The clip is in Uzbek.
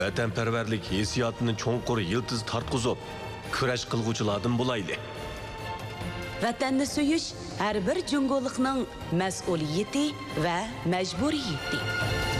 vatanparvarlik hissiyotini cho'nqur yiltiz tartqizib, kurash qilguvchilardan bo'layli. Vatanni suyish har bir jungolikning mas'uliyati va majburiyati.